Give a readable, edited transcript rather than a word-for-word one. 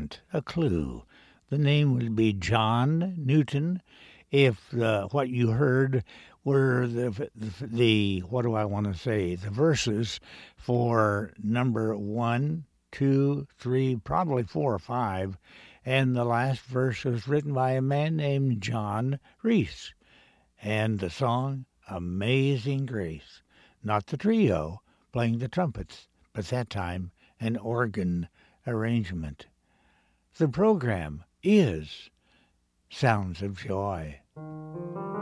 hint, a clue. The name would be John Newton. If what you heard were the what do I want to say? The verses for number 1, 2, 3, probably 4 or 5, and the last verse was written by a man named John Reese, and the song Amazing Grace. Not the trio playing the trumpets, but that time an organ arrangement. The program is Sounds of Joy.